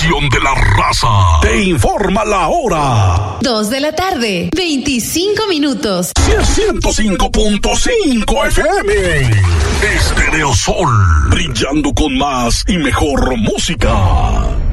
estación de la raza. Te informa la hora. 2 de la tarde, 25 minutos. 105.5 FM. Stereo Sol, brillando con más y mejor música.